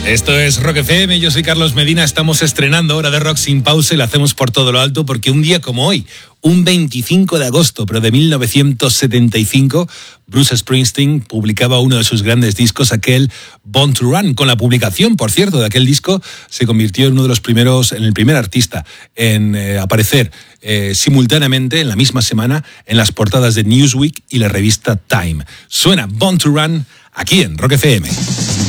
Esto es Rock FM, yo soy Carlos Medina, estamos estrenando Hora de Rock sin pausa y lo hacemos por todo lo alto porque un día como hoy, un 25 de agosto, pero de 1975, Bruce Springsteen publicaba uno de sus grandes discos, aquel Born to Run. Con la publicación, por cierto, de aquel disco, se convirtió en uno de los primeros, en el primer artista en aparecer simultáneamente en la misma semana en las portadas de Newsweek y la revista Time. Suena Born to Run aquí en Rock FM.